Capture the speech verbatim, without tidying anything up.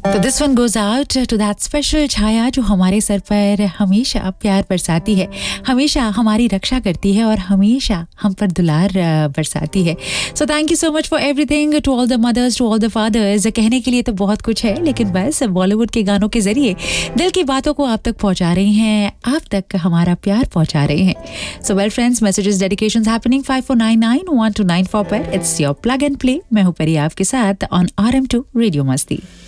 तो this one goes out to that special छाया जो हमारे सर पर हमेशा प्यार बरसाती है, हमेशा हमारी रक्षा करती है और हमेशा हम पर दुलार बरसाती है. So thank you so much for everything to all the mother's, to all the fathers. कहने के लिए तो बहुत कुछ है, लेकिन बस बॉलीवुड के गानों के जरिए दिल की बातों को आप तक पहुंचा रही हैं, आप तक हमारा प्यार पहुंचा रहे हैं. So well friends, messages dedications happening five four nine nine one two nine four पर. It's your plug and play. मैं हूं परी आपके साथ on R M to radio मस्ती.